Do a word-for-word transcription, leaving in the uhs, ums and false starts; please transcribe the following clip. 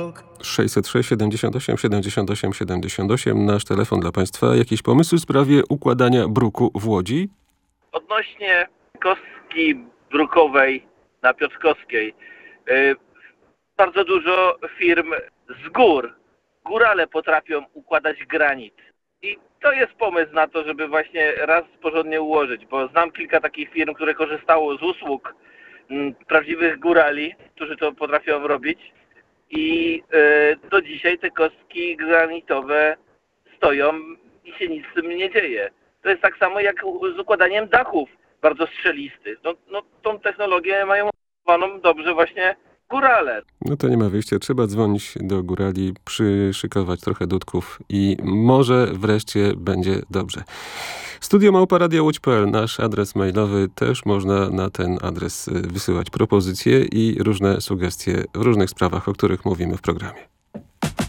rok. sześćset sześć siedemdziesiąt osiem siedemdziesiąt osiem siedemdziesiąt osiem. Nasz telefon dla Państwa. Jakieś pomysły w sprawie układania bruku w Łodzi? Odnośnie kostki brukowej na Piotrkowskiej. Yy, bardzo dużo firm z gór. Górale potrafią układać granit. I to jest pomysł na to, żeby właśnie raz porządnie ułożyć, bo znam kilka takich firm, które korzystało z usług m, prawdziwych górali, którzy to potrafią robić. I y, do dzisiaj te kostki granitowe stoją i się nic z tym nie dzieje. To jest tak samo jak z układaniem dachów bardzo strzelistych. No, no tą technologię mają opanowaną dobrze właśnie górale. No to nie ma wyjścia. Trzeba dzwonić do górali, przyszykować trochę dudków i może wreszcie będzie dobrze. Studio małpa radio łódź kropka p l. Nasz adres mailowy. Też można na ten adres wysyłać propozycje i różne sugestie w różnych sprawach, o których mówimy w programie.